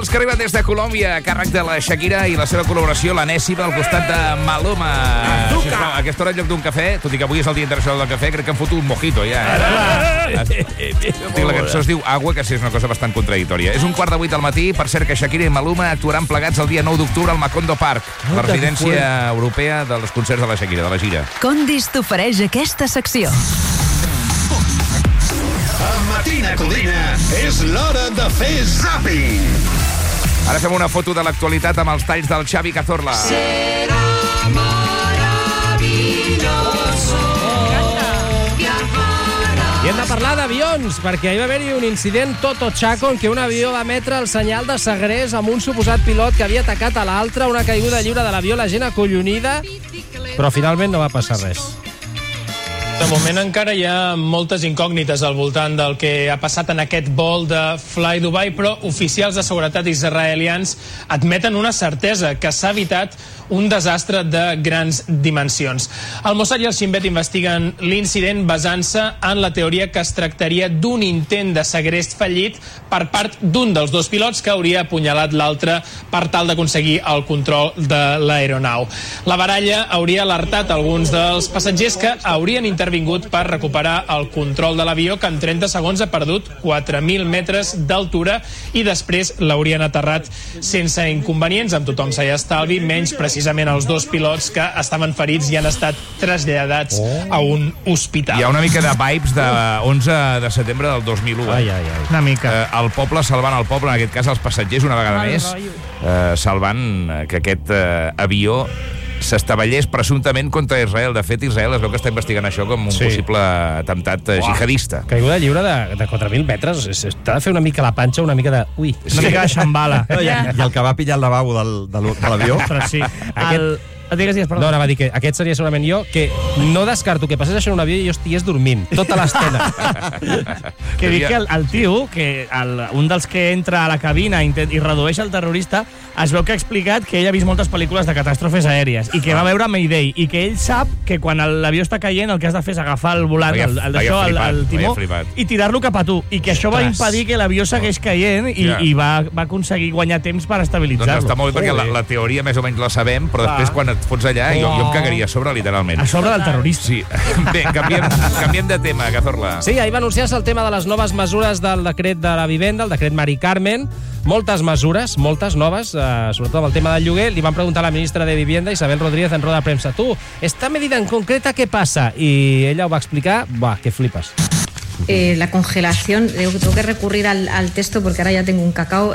Els que arriben des de Colòmbia, a càrrec de la Shakira i la seva col·laboració, l'enèsima, al costat de Maluma. Sisplau, a aquesta hora, en lloc d'un cafè, tot i que avui és el Dia Internacional del Cafè, crec que han fotut un mojito, ja. La cançó es diu Agua, que sí és una cosa bastant contradictòria. És 7:15 del matí, per cert que Shakira i Maluma actuaran plegats el dia 9 d'octubre al Macondo Park, la residència europea dels concerts de la Shakira, de la gira. Condis t'ofereix aquesta secció. A Matina Codina és l'hora de fer zàping. Ara fem una foto de l'actualitat amb els talls del Xavi Cazorla. Será maravilloso viajar. I hem de parlar d'avions, perquè ahir va haver-hi un incident totochaco en què un avió va emetre el senyal de segrest amb un suposat pilot que havia atacat a l'altre, una caiguda lliure de l'avió, la gent acollonida, però finalment no va passar res. De moment encara hi ha moltes incògnites al voltant del que ha passat en aquest vol de Fly Dubai, però oficials de seguretat israelians admeten una certesa, que s'ha evitat un desastre de grans dimensions. El Mossad i el Shin Bet investiguen l'incident basant-se en la teoria que es tractaria d'un intent de segrest fallit per part d'un dels dos pilots que hauria apunyalat l'altre per tal d'aconseguir el control de l'aeronau. La baralla hauria alertat alguns dels passatgers que haurien intervingut per recuperar el control de l'avió, que en 30 segons ha perdut 4.000 metres d'altura i després l'haurien aterrat sense inconvenients, amb tothom s'hi estalvi, menys precisament els dos pilots que estaven ferits i han estat traslladats a un hospital. Hi ha una mica de vibes de 11 de setembre del 2001. Una mica. El poble salvant el poble, en aquest cas els passatgers, una vegada més, salvant que aquest avió s'estavellés presumptament contra Israel. De fet, Israel es veu que està investigant això com un possible atemptat jihadista. Caiguda lliure de 4.000 metres. T'ha de fer una mica la panxa, una mica de... Ui, una mica de xambala. I el que va pillar el lavabo de l'avió. Ostres, sí. Digues, perdó. No, anava a dir que aquest seria segurament jo, que no descarto que passés això en un avió i jo estigués dormint tota l'estona. Que dic que el tio, que un dels que entra a la cabina i redueix el terrorista, es veu que ha explicat que ell ha vist moltes pel·lícules de catàstrofes aèries i que va veure Mayday i que ell sap que quan l'avió està caient el que has de fer és agafar el volant, el timó, i tirar-lo cap a tu. I que això va impedir que l'avió segueix caient i va aconseguir guanyar temps per estabilitzar-lo. Doncs està molt bé, perquè la teoria més o menys la sabem, però després quan et fots allà jo em cagaria a sobre, literalment. A sobre del terrorista. Sí. Bé, canviem de tema, Cazorla. Sí, ahir va anunciar-se el tema de les noves mesures del decret de la vivenda, el decret Mari Carmen. Moltes mesures, moltes noves, sobretot amb el tema del lloguer. Li van preguntar a la ministra de Vivienda, Isabel Rodríguez, en roda de premsa: tu, esta medida en concreta, ¿qué pasa? Y ella ho va explicar, que flipas. La congelación, tengo que recurrir al texto porque ahora ya tengo un cacao.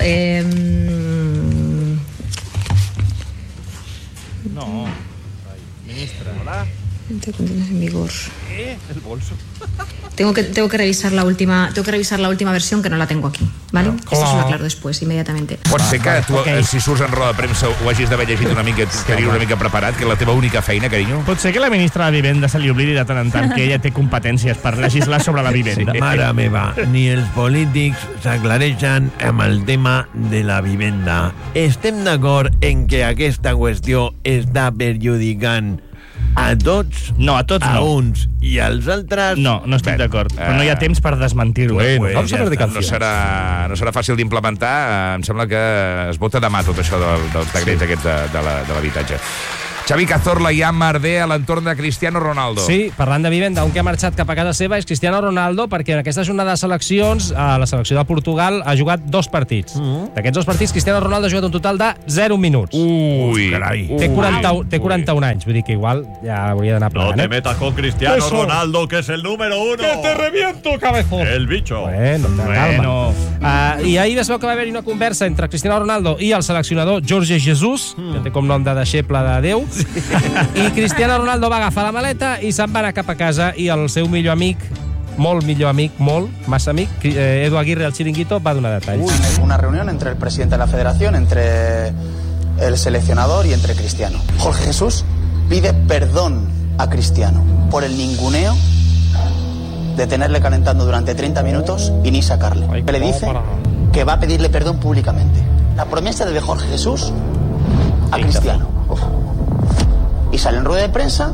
No, ministra, hola. En vigor. El bolso. Tengo que revisar la última versión, que no la tengo aquí, ¿vale? Esto se lo aclaro después, inmediatamente. Pot ser que tu, si surts en roda de premsa, ho hagis d'haver llegit una mica, tenir una mica preparat, que és la teva única feina, carinyo. Pot ser que la ministra de Vivenda se li oblidi de tant en tant que ella té competències per legislar sobre la vivenda. Mare meva, ni els polítics s'aclareixen amb el tema de la vivenda. Estem d'acord en que aquesta qüestió està perjudicant a tots? No, a tots no. A uns i als altres? No estic d'acord. Però no hi ha temps per desmentir-ho. No serà fàcil d'implementar. Em sembla que es vota demà tot això dels decrets aquests de l'habitatge. Xavi Cazorla i Anna Ardé a l'entorn de Cristiano Ronaldo. Sí, parlant de vivenda, un que ha marxat cap a casa seva és Cristiano Ronaldo, perquè en aquesta jornada de seleccions, a la selecció de Portugal ha jugat 2 partits. D'aquests 2 partits, Cristiano Ronaldo ha jugat un total de 0 minuts. Ui, carai. Té 41 anys, vull dir que igual ja hauria d'anar plegant. No te metas con Cristiano Ronaldo, que es el número 1. Que te reviento, cabezón. El bicho. Bueno, calma. I ahir es veu que va haver-hi una conversa entre Cristiano Ronaldo i el seleccionador Jorge Jesus, que té com nom de deixeble de Déu. I Cristiano Ronaldo va agafar la maleta i se'n va anar cap a casa, i el seu millor amic, massa amic, Edu Aguirre, el Chiringuito, va donar detalls. Una reunión entre el presidente de la federación, entre el seleccionador y entre Cristiano. Jorge Jesús pide perdón a Cristiano por el ninguneo de tenerle calentando durante 30 minutos y ni sacarle. Le dice que va a pedirle perdón públicamente. La promesa de Jorge Jesús a Cristiano. Y sale en rueda de prensa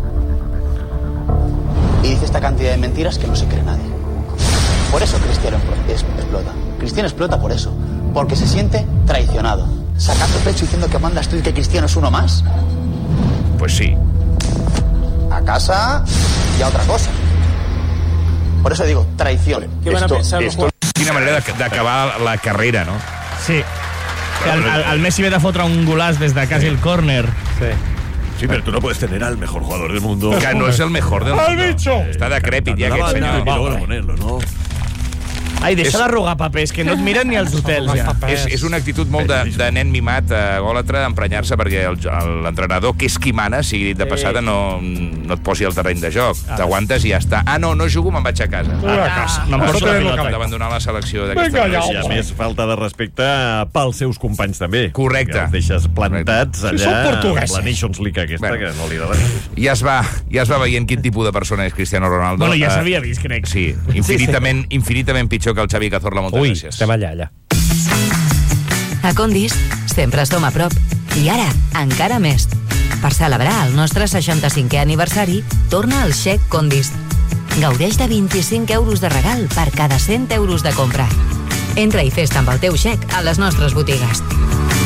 y dice esta cantidad de mentiras que no se cree nadie. Por eso Cristiano explota. Cristiano explota por eso. porque se siente traicionado. Sacando pecho diciendo que mandas tú y que Cristiano es uno más. Pues sí. A casa y a otra cosa. Por eso digo, traición. ¿Qué van a pensar los jugadores? Quina manera d'acabar la carrera, no? Sí. El Messi ve de fotre un golaç des de quasi el córner. Sí, pero tú no puedes tener al mejor jugador del mundo. Que no és el mejor del mundo. ¡El bicho! Està decrèpit ja aquest senyor. Y luego ponerlo, ¿no? Ai, deixa de rogar papers, que no et miren ni els hotels, ja. És una actitud molt de nen mimat, gòlatra, emprenyar-se perquè l'entrenador, que és qui mana, sigui dit de passada, no et posi al terreny de joc. T'aguantes i ja està. Ah, no jugo, me'n vaig a casa. No em poso la pilota. D'abandonar la selecció d'aquesta I a més, falta de respecte pels seus companys també. Correcte. Que els deixes plantats allà portugueses. amb la Nations League aquesta, que no li agrada res. Ja es va veient quin tipus de persona és Cristiano Ronaldo. Bueno, ja s'havia vist, crec. Sí, infinitament pitjor que el Xavi Cazorla. Moltes gràcies. Estem allà. A Condis sempre som a prop. I ara, encara més. Per celebrar el nostre 65è aniversari, torna el xec Condis. Gaudeix de 25 euros de regal per cada 100 euros de compra. Entra i fes-te amb el teu xec a les nostres botigues.